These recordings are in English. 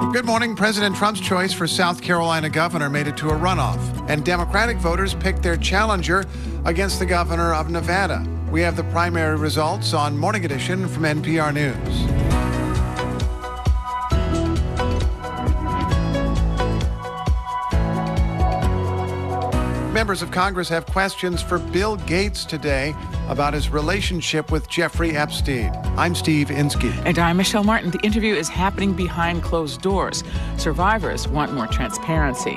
Good morning. President Trump's choice for South Carolina governor made it to a runoff, and Democratic voters picked their challenger against the governor of Nevada. We have the primary results on Morning Edition from NPR News. Members of Congress have questions for Bill Gates today about his relationship with Jeffrey Epstein. I'm Steve Inskeep. And I'm Michelle Martin. The interview is happening behind closed doors. Survivors want more transparency.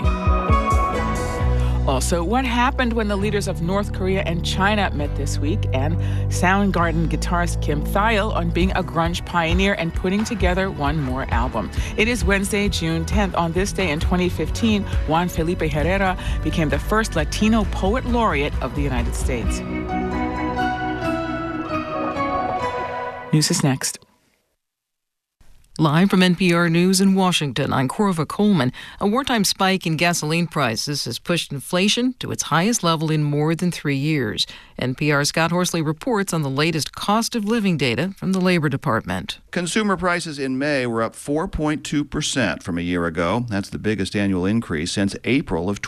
Also, what happened when the leaders of North Korea and China met this week, and Soundgarden guitarist Kim Thayil on being a grunge pioneer and putting together one more album. It is Wednesday, June 10th. On this day in 2015, Juan Felipe Herrera became the first Latino poet laureate of the United States. News is next. Live from NPR News in Washington, I'm Corva Coleman. A wartime spike in gasoline prices has pushed inflation to its highest level in more than 3 years. NPR's Scott Horsley reports on the latest cost of living data from the Labor Department. Consumer prices in May were up 4.2% from a year ago. That's the biggest annual increase since April of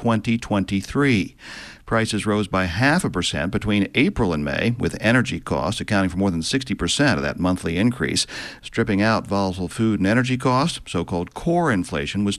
2023. Prices rose by 0.5% between April and May, with energy costs accounting for more than 60% of that monthly increase. Stripping out volatile food and energy costs, so-called core inflation was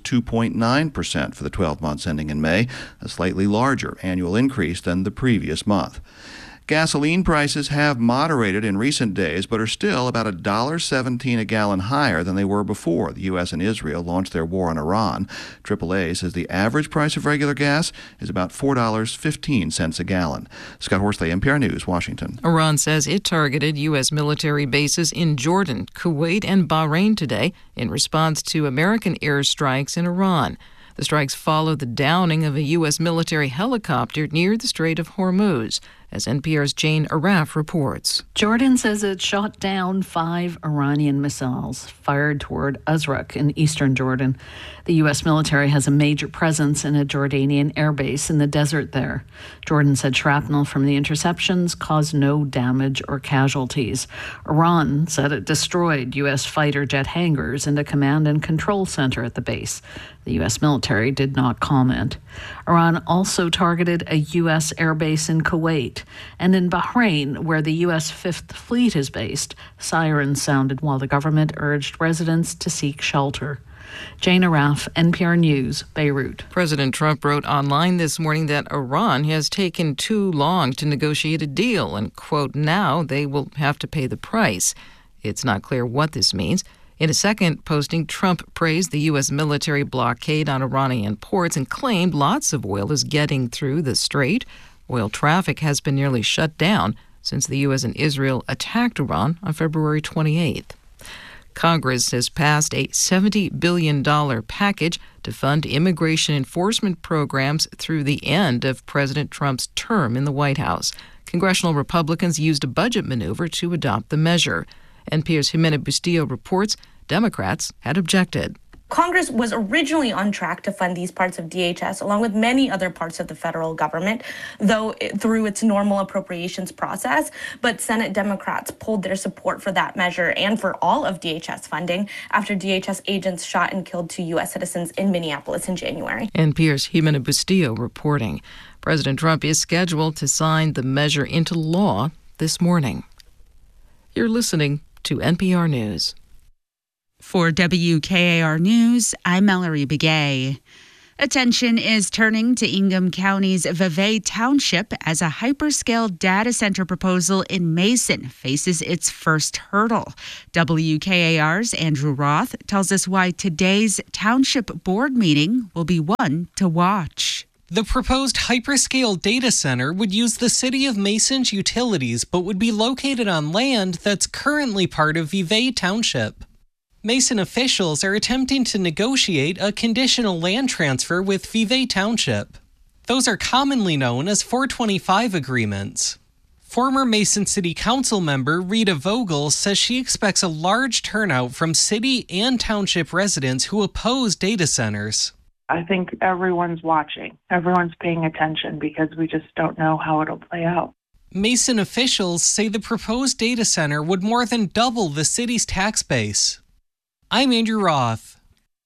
2.9% for the 12 months ending in May, a slightly larger annual increase than the previous month. Gasoline prices have moderated in recent days, but are still about $1.17 a gallon higher than they were before the U.S. and Israel launched their war on Iran. AAA says the average price of regular gas is about $4.15 a gallon. Scott Horsley, NPR News, Washington. Iran says it targeted U.S. military bases in Jordan, Kuwait, and Bahrain today in response to American airstrikes in Iran. The strikes followed the downing of a U.S. military helicopter near the Strait of Hormuz, as NPR's Jane Araf reports. Jordan says it shot down 5 Iranian missiles fired toward Azraq in eastern Jordan. The U.S. military has a major presence in a Jordanian airbase in the desert there. Jordan said shrapnel from the interceptions caused no damage or casualties. Iran said it destroyed U.S. fighter jet hangars and a command and control center at the base. The U.S. military did not comment. Iran also targeted a U.S. airbase in Kuwait and in Bahrain, where the U.S. Fifth Fleet is based. Sirens sounded while the government urged residents to seek shelter. Jane Araf, NPR News, Beirut. President Trump wrote online this morning that Iran has taken too long to negotiate a deal and, quote, now they will have to pay the price. It's not clear what this means. In a second posting, Trump praised the U.S. military blockade on Iranian ports and claimed lots of oil is getting through the strait. Oil traffic has been nearly shut down since the U.S. and Israel attacked Iran on February 28th. Congress has passed a $70 billion package to fund immigration enforcement programs through the end of President Trump's term in the White House. Congressional Republicans used a budget maneuver to adopt the measure. NPR's Jimena Bustillo reports Democrats had objected. Congress was originally on track to fund these parts of DHS, along with many other parts of the federal government, though through its normal appropriations process. But Senate Democrats pulled their support for that measure and for all of DHS funding after DHS agents shot and killed 2 U.S. citizens in Minneapolis in January. NPR's Jimena Bustillo reporting. President Trump is scheduled to sign the measure into law this morning. You're listening to NPR News. For WKAR News, I'm Mallory Begay. Attention is turning to Ingham County's Vevay Township as a hyperscale data center proposal in Mason faces its first hurdle. WKAR's Andrew Roth tells us why today's township board meeting will be one to watch. The proposed hyperscale data center would use the City of Mason's utilities, but would be located on land that's currently part of Vevay Township. Mason officials are attempting to negotiate a conditional land transfer with Vevay Township. Those are commonly known as 425 agreements. Former Mason City Council member Rita Vogel says she expects a large turnout from city and township residents who oppose data centers. I think everyone's watching. Everyone's paying attention because we just don't know how it'll play out. Mason officials say the proposed data center would more than double the city's tax base. I'm Andrew Roth.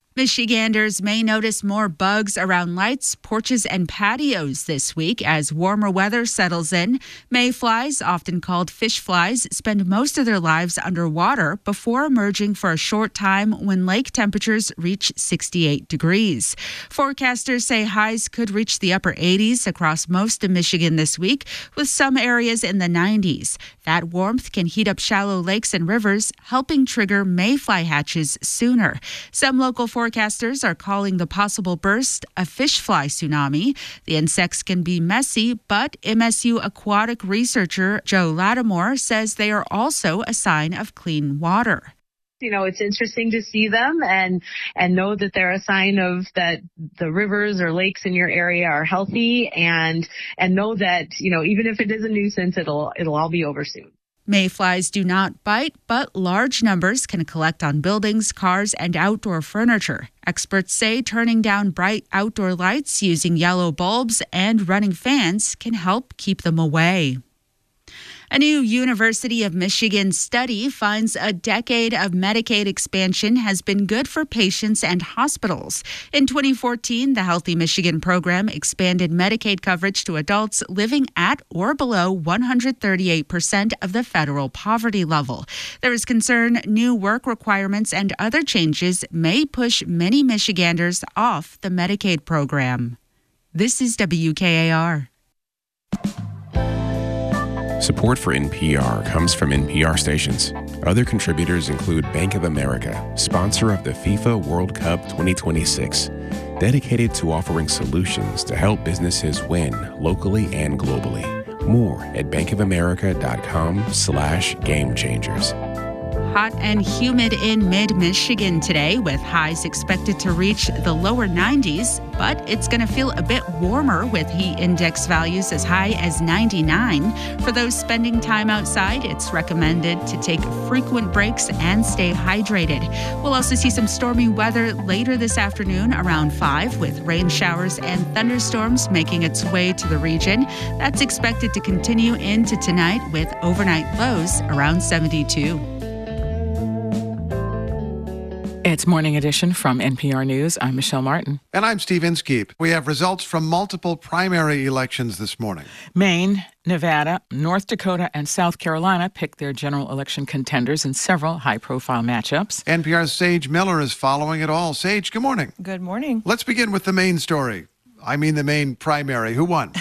Michiganders may notice more bugs around lights, porches, and patios this week as warmer weather settles in. Mayflies, often called fish flies, spend most of their lives underwater before emerging for a short time when lake temperatures reach 68 degrees. Forecasters say highs could reach the upper 80s across most of Michigan this week, with some areas in the 90s. That warmth can heat up shallow lakes and rivers, helping trigger mayfly hatches sooner. Some local forecasters are calling the possible burst a fish fly tsunami. The insects can be messy, but MSU aquatic researcher Joe Lattimore says they are also a sign of clean water. You know, it's interesting to see them and know that they're a sign of that the rivers or lakes in your area are healthy and know that, you know, even if it is a nuisance, it'll all be over soon. Mayflies do not bite, but large numbers can collect on buildings, cars, and outdoor furniture. Experts say turning down bright outdoor lights using yellow bulbs and running fans can help keep them away. A new University of Michigan study finds a decade of Medicaid expansion has been good for patients and hospitals. In 2014, the Healthy Michigan program expanded Medicaid coverage to adults living at or below 138% of the federal poverty level. There is concern new work requirements and other changes may push many Michiganders off the Medicaid program. This is WKAR. Support for NPR comes from NPR stations. Other contributors include Bank of America, sponsor of the FIFA World Cup 2026, dedicated to offering solutions to help businesses win locally and globally. More at bankofamerica.com/gamechangers. Hot and humid in mid-Michigan today, with highs expected to reach the lower 90s, but it's going to feel a bit warmer with heat index values as high as 99. For those spending time outside, it's recommended to take frequent breaks and stay hydrated. We'll also see some stormy weather later this afternoon around 5, with rain showers and thunderstorms making its way to the region. That's expected to continue into tonight with overnight lows around 72. It's Morning Edition from NPR News. I'm Michelle Martin. And I'm Steve Inskeep. We have results from multiple primary elections this morning. Maine, Nevada, North Dakota, and South Carolina picked their general election contenders in several high-profile matchups. NPR's Sage Miller is following it all. Sage, good morning. Good morning. Let's begin with the Maine story. I mean the Maine primary. Who won?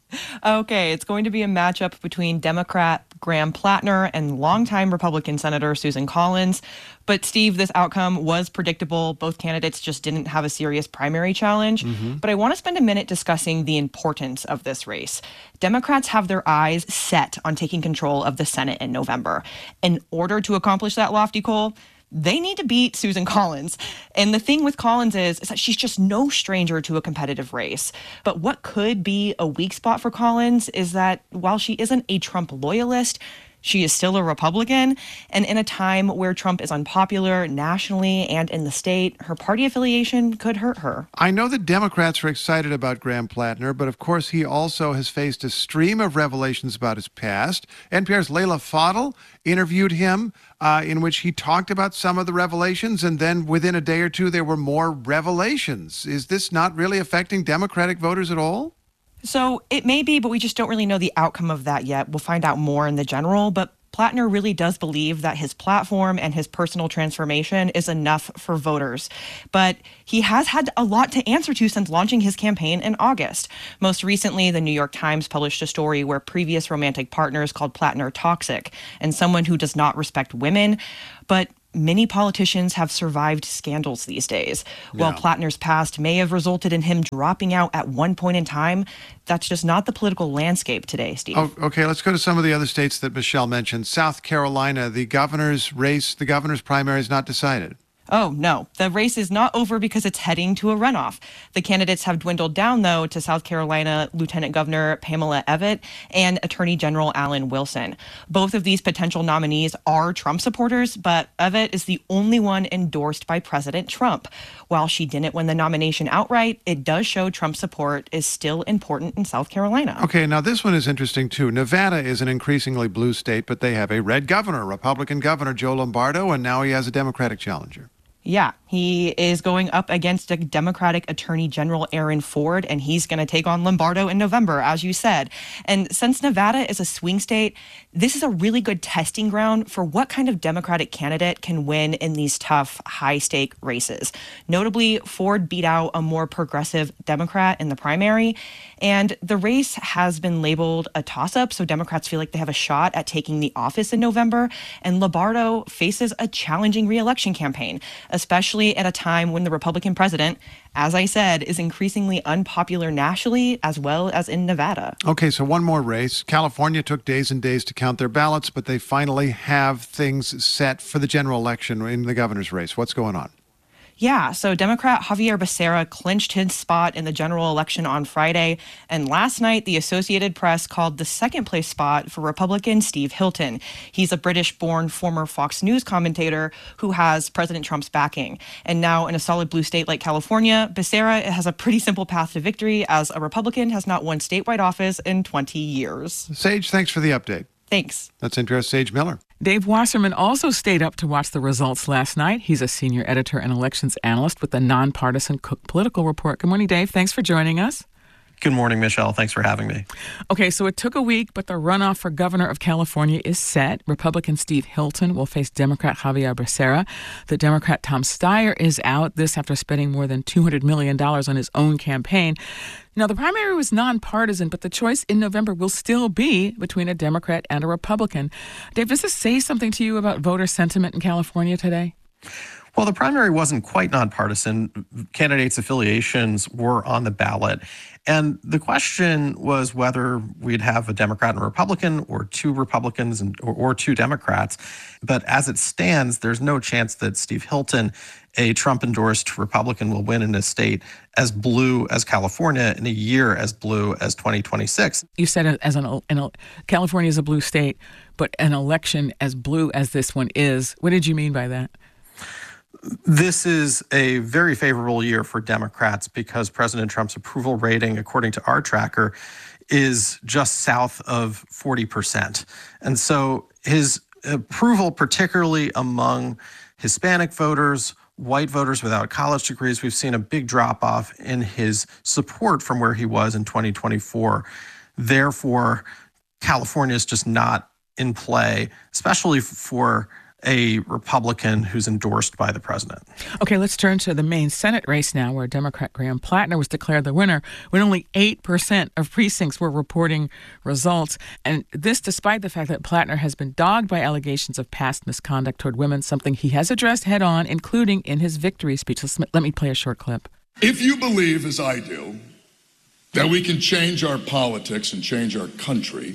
Okay, it's going to be a matchup between Democrat Graham Plattner and longtime Republican Senator Susan Collins. But Steve, this outcome was predictable. Both candidates just didn't have a serious primary challenge. But I want to spend a minute discussing the importance of this race. Democrats have their eyes set on taking control of the Senate in November. In order to accomplish that lofty goal, they need to beat Susan Collins. And the thing with Collins is that she's just no stranger to a competitive race. But what could be a weak spot for Collins is that while she isn't a Trump loyalist, she is still a Republican. And in a time where Trump is unpopular nationally and in the state, her party affiliation could hurt her. I know that Democrats are excited about Graham Plattner, but of course he also has faced a stream of revelations about his past. NPR's Leila Fadel interviewed him in which he talked about some of the revelations, and then within a day or two there were more revelations. Is this not really affecting Democratic voters at all? So it may be, but we just don't really know the outcome of that yet. We'll find out more in the general, but Plattner really does believe that his platform and his personal transformation is enough for voters. But he has had a lot to answer to since launching his campaign in August. Most recently, the New York Times published a story where previous romantic partners called Plattner toxic and someone who does not respect women. But many politicians have survived scandals these days. While Plattner's past may have resulted in him dropping out at one point in time, that's just not the political landscape today, Steve. Oh, okay, let's go to some of the other states that Michelle mentioned. South Carolina, the governor's race, the governor's primary is not decided. Oh, no. The race is not over because it's heading to a runoff. The candidates have dwindled down, though, to South Carolina Lieutenant Governor Pamela Evette and Attorney General Alan Wilson. Both of these potential nominees are Trump supporters, but Evette is the only one endorsed by President Trump. While she didn't win the nomination outright, it does show Trump support is still important in South Carolina. Okay, now this one is interesting, too. Nevada is an increasingly blue state, but they have a red governor, Republican Governor Joe Lombardo, and now he has a Democratic challenger. Yeah, He is going up against a Democratic Attorney General Aaron Ford, and he's going to take on Lombardo in November, as you said. And since Nevada is a swing state, this is a really good testing ground for what kind of Democratic candidate can win in these tough, high-stake races. Notably, Ford beat out a more progressive Democrat in the primary, and the race has been labeled a toss-up, so Democrats feel like they have a shot at taking the office in November, and Lombardo faces a challenging re-election campaign, especially at a time when the Republican president, as I said, is increasingly unpopular nationally as well as in Nevada. Okay, so one more race. California took days and days to count their ballots, but they finally have things set for the general election in the governor's race. What's going on? Yeah, so Democrat Javier Becerra clinched his spot in the general election on Friday. And last night, the Associated Press called the second place spot for Republican Steve Hilton. He's a British-born former Fox News commentator who has President Trump's backing. And now in a solid blue state like California, Becerra has a pretty simple path to victory, as a Republican has not won statewide office in 20 years. Sage, thanks for the update. Thanks. That's NPR's Sage Miller. Dave Wasserman also stayed up to watch the results last night. He's a senior editor and elections analyst with the nonpartisan Cook Political Report. Good morning, Dave. Thanks for joining us. Good morning, Michelle. Thanks for having me. Okay, so it took a week, but the runoff for governor of California is set. Republican Steve Hilton will face Democrat Javier Becerra. The Democrat Tom Steyer is out, this after spending more than $200 million on his own campaign. Now, the primary was nonpartisan, but the choice in November will still be between a Democrat and a Republican. Dave, does this say something to you about voter sentiment in California today? Well, the primary wasn't quite nonpartisan. Candidates' affiliations were on the ballot. And the question was whether we'd have a Democrat and a Republican, or two Republicans or two Democrats. But as it stands, there's no chance that Steve Hilton, a Trump-endorsed Republican, will win in a state as blue as California in a year as blue as 2026. You said California is a blue state, but an election as blue as this one is. What did you mean by that? This is a very favorable year for Democrats because President Trump's approval rating, according to our tracker, is just south of 40%. And so his approval, particularly among Hispanic voters, white voters without college degrees, we've seen a big drop-off in his support from where he was in 2024. Therefore, California is just not in play, especially for a Republican who's endorsed by the president. Okay, let's turn to the main Senate race now, where Democrat Graham Plattner was declared the winner when only 8% of precincts were reporting results. And this despite the fact that Plattner has been dogged by allegations of past misconduct toward women, something he has addressed head on, including in his victory speech. Let me play a short clip. If you believe, as I do, that we can change our politics and change our country,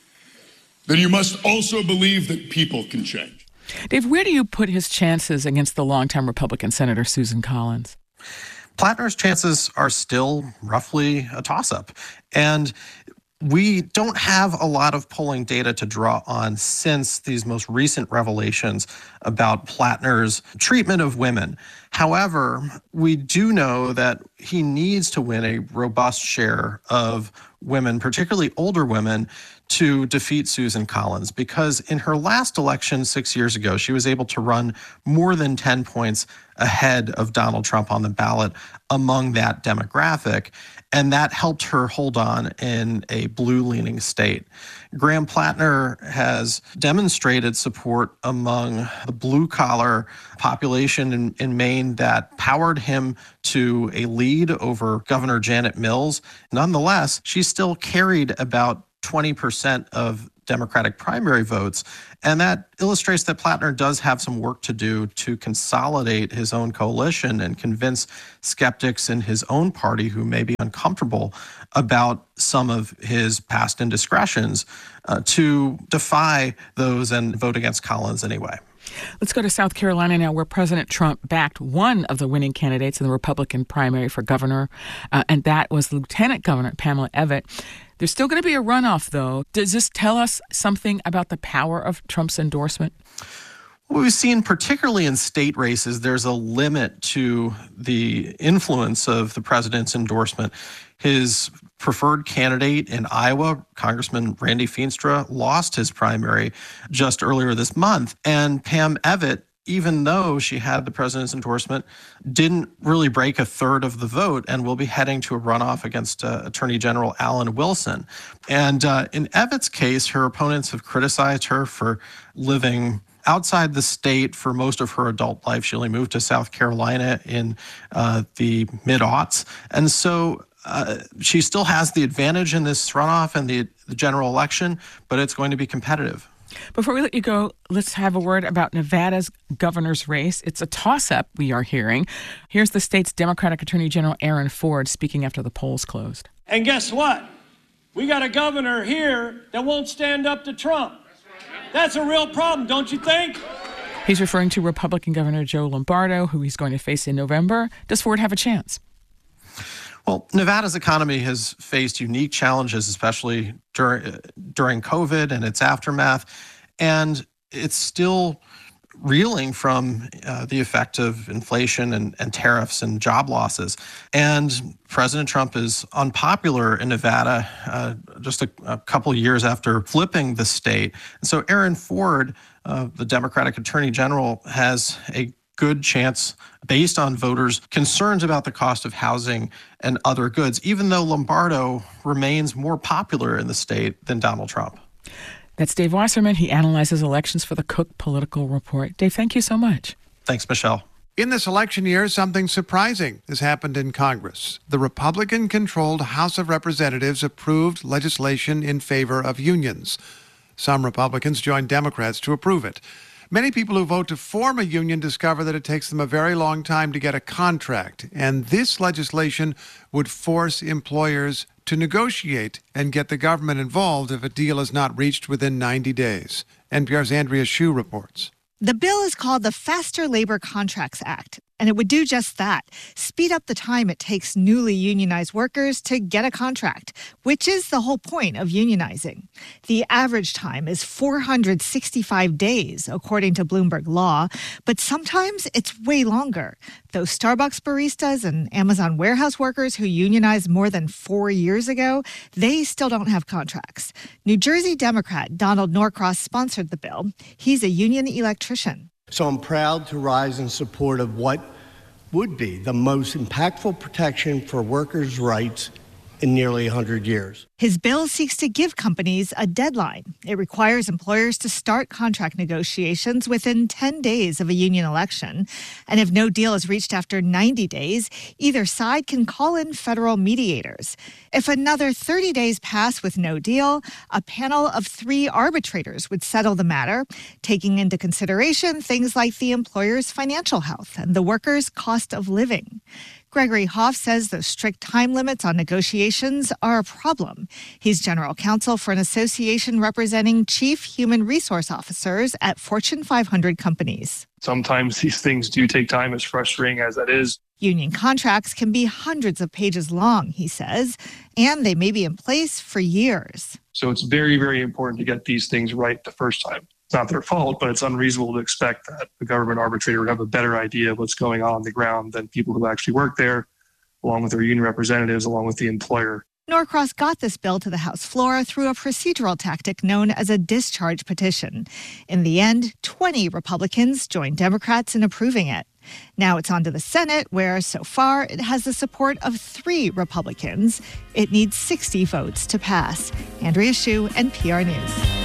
then you must also believe that people can change. Dave, where do you put his chances against the longtime Republican Senator Susan Collins? Plattner's chances are still roughly a toss-up. And we don't have a lot of polling data to draw on since these most recent revelations about Plattner's treatment of women. However, we do know that he needs to win a robust share of women, particularly older women, to defeat Susan Collins, because in her last election 6 years ago, she was able to run more than 10 points ahead of Donald Trump on the ballot among that demographic, and that helped her hold on in a blue-leaning state. Graham Plattner has demonstrated support among the blue-collar population in Maine that powered him to a lead over Governor Janet Mills. Nonetheless, she still carried about 20% of Democratic primary votes. And that illustrates that Plattner does have some work to do to consolidate his own coalition and convince skeptics in his own party who may be uncomfortable about some of his past indiscretions to defy those and vote against Collins anyway. Let's go to South Carolina now, where President Trump backed one of the winning candidates in the Republican primary for governor, and that was Lieutenant Governor Pamela Evette. There's still going to be a runoff, though. Does this tell us something about the power of Trump's endorsement? What we've seen, particularly in state races, there's a limit to the influence of the president's endorsement. His preferred candidate in Iowa, Congressman Randy Feenstra, lost his primary just earlier this month, and Pam Evette even though she had the president's endorsement, didn't really break a third of the vote and will be heading to a runoff against Attorney General Alan Wilson. And in Evatt's case, her opponents have criticized her for living outside the state for most of her adult life. She only moved to South Carolina in the mid-aughts. And so she still has the advantage in this runoff and the general election, but it's going to be competitive. Before we let you go, let's have a word about Nevada's governor's race. It's a toss-up, we are hearing. Here's the state's Democratic Attorney General Aaron Ford speaking after the polls closed. And guess what? We got a governor here that won't stand up to Trump. That's a real problem, don't you think? He's referring to Republican Governor Joe Lombardo, who he's going to face in November. Does Ford have a chance? Well, Nevada's economy has faced unique challenges, especially during COVID and its aftermath, and it's still reeling from the effect of inflation and tariffs and job losses. And President Trump is unpopular in Nevada just a couple of years after flipping the state. And so Aaron Ford, the Democratic Attorney General, has a good chance based on voters' concerns about the cost of housing and other goods, even though Lombardo remains more popular in the state than Donald Trump. That's Dave Wasserman. He analyzes elections for the Cook Political Report. Dave, thank you so much. Thanks, Michelle. In this election year, something surprising has happened in Congress. The Republican-controlled House of Representatives approved legislation in favor of unions. Some Republicans joined Democrats to approve it. Many people who vote to form a union discover that it takes them a very long time to get a contract, and this legislation would force employers to negotiate and get the government involved if a deal is not reached within 90 days. NPR's Andrea Hsu reports. The bill is called the Faster Labor Contracts Act, and it would do just that, speed up the time it takes newly unionized workers to get a contract, which is the whole point of unionizing. The average time is 465 days, according to Bloomberg Law, but sometimes it's way longer. Those Starbucks baristas and Amazon warehouse workers who unionized more than 4 years ago, they still don't have contracts. New Jersey Democrat Donald Norcross sponsored the bill. He's a union electrician. So I'm proud to rise in support of what would be the most impactful protection for workers' rights in nearly 100 years. His bill seeks to give companies a deadline. It requires employers to start contract negotiations within 10 days of a union election. And if no deal is reached after 90 days, either side can call in federal mediators. If another 30 days pass with no deal, a panel of 3 arbitrators would settle the matter, taking into consideration things like the employer's financial health and the worker's cost of living. Gregory Hoff says those strict time limits on negotiations are a problem. He's general counsel for an association representing chief human resource officers at Fortune 500 companies. Sometimes these things do take time, as frustrating as that is. Union contracts can be hundreds of pages long, he says, and they may be in place for years. So it's very, very important to get these things right the first time. It's not their fault, but it's unreasonable to expect that the government arbitrator would have a better idea of what's going on the ground than people who actually work there, along with their union representatives, along with the employer. Norcross got this bill to the House floor through a procedural tactic known as a discharge petition. In the end, 20 Republicans joined Democrats in approving it. Now it's on to the Senate, where so far it has the support of 3 Republicans. It needs 60 votes to pass. Andrea Hsu, NPR News.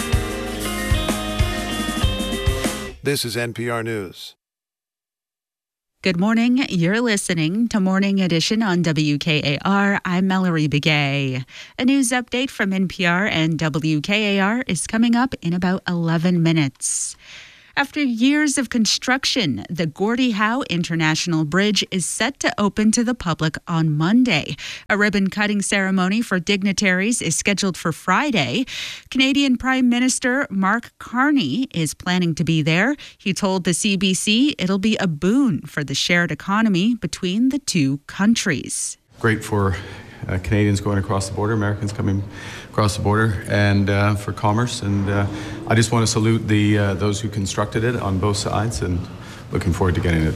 This is NPR News. Good morning. You're listening to Morning Edition on WKAR. I'm Mallory Begay. A news update from NPR and WKAR is coming up in about 11 minutes. After years of construction, the Gordie Howe International Bridge is set to open to the public on Monday. A ribbon-cutting ceremony for dignitaries is scheduled for Friday. Canadian Prime Minister Mark Carney is planning to be there. He told the CBC it'll be a boon for the shared economy between the two countries. Great for Canadians going across the border, Americans coming across the border, and for commerce. And I just want to salute those who constructed it on both sides, and looking forward to getting it done.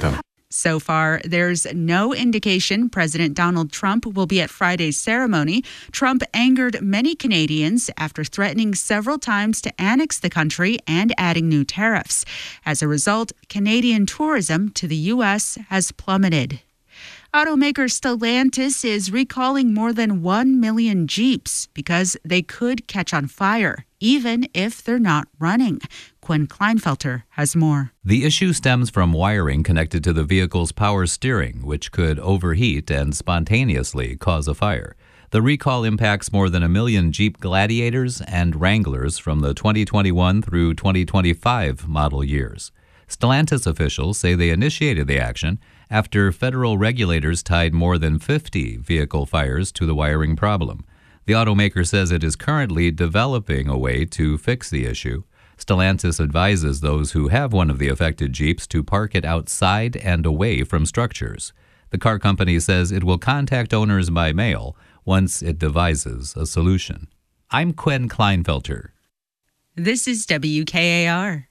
So far, there's no indication President Donald Trump will be at Friday's ceremony. Trump angered many Canadians after threatening several times to annex the country and adding new tariffs. As a result, Canadian tourism to the U.S. has plummeted. Automaker Stellantis is recalling more than 1 million Jeeps because they could catch on fire, even if they're not running. Quinn Kleinfelter has more. The issue stems from wiring connected to the vehicle's power steering, which could overheat and spontaneously cause a fire. The recall impacts more than 1 million Jeep Gladiators and Wranglers from the 2021 through 2025 model years. Stellantis officials say they initiated the action after federal regulators tied more than 50 vehicle fires to the wiring problem. The automaker says it is currently developing a way to fix the issue. Stellantis advises those who have one of the affected Jeeps to park it outside and away from structures. The car company says it will contact owners by mail once it devises a solution. I'm Quinn Kleinfelter. This is WKAR.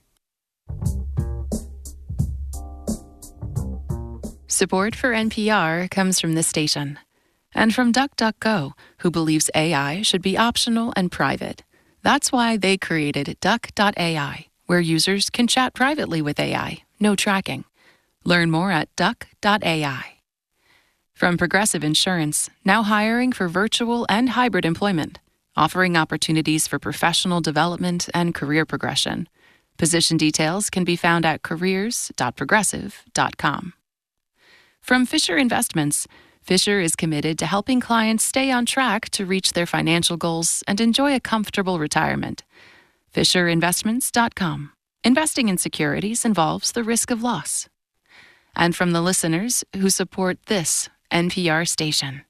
Support for NPR comes from this station and from DuckDuckGo, who believes AI should be optional and private. That's why they created Duck.ai, where users can chat privately with AI, no tracking. Learn more at Duck.ai. From Progressive Insurance, now hiring for virtual and hybrid employment, offering opportunities for professional development and career progression. Position details can be found at careers.progressive.com. From Fisher Investments, Fisher is committed to helping clients stay on track to reach their financial goals and enjoy a comfortable retirement. FisherInvestments.com. Investing in securities involves the risk of loss. And from the listeners who support this NPR station.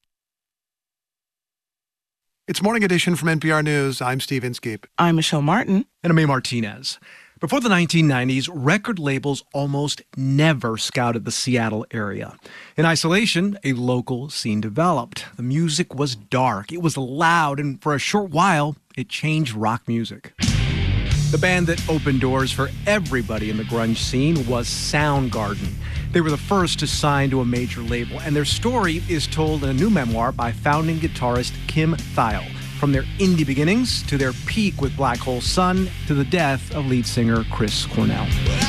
It's Morning Edition from NPR News. I'm Steve Inskeep. I'm Michelle Martin. And I'm A. Martinez. Before the 1990s, record labels almost never scouted the Seattle area. In isolation, a local scene developed. The music was dark, it was loud, and for a short while, it changed rock music. The band that opened doors for everybody in the grunge scene was Soundgarden. They were the first to sign to a major label, and their story is told in a new memoir by founding guitarist Kim Thayil. From their indie beginnings to their peak with Black Hole Sun to the death of lead singer Chris Cornell.